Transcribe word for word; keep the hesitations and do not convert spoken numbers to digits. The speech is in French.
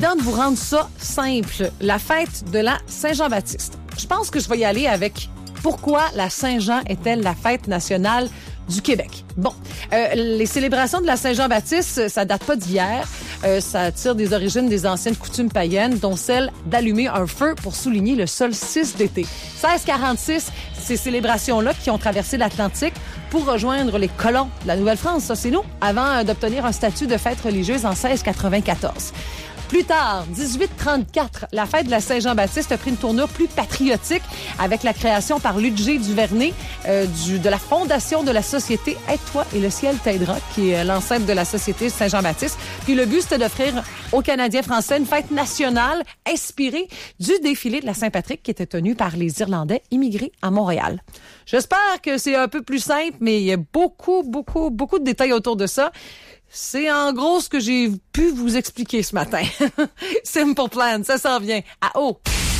évident de vous rendre ça simple. La fête de la Saint-Jean-Baptiste. Je pense que je vais y aller avec pourquoi la Saint-Jean est-elle la fête nationale du Québec. Bon, euh, les célébrations de la Saint-Jean-Baptiste, ça date pas d'hier. Euh, ça tire des origines des anciennes coutumes païennes, dont celle d'allumer un feu pour souligner le solstice d'été. seize quarante-six, ces célébrations-là qui ont traversé l'Atlantique pour rejoindre les colons de la Nouvelle-France, ça c'est nous, avant d'obtenir un statut de fête religieuse en seize quatre-vingt-quatorze. Plus tard, dix-huit trente-quatre, la fête de la Saint-Jean-Baptiste a pris une tournure plus patriotique avec la création par Ludger Duvernay euh, du, de la fondation de la Société Aide-toi et le ciel t'aidera, qui est l'ancêtre de la Société Saint-Jean-Baptiste. Puis le but, c'était d'offrir aux Canadiens français une fête nationale inspirée du défilé de la Saint-Patrick qui était tenu par les Irlandais immigrés à Montréal. J'espère que c'est un peu plus simple, mais il y a beaucoup, beaucoup, beaucoup de détails autour de ça. C'est en gros ce que j'ai pu vous expliquer ce matin. Simple Plan, ça s'en vient à haut.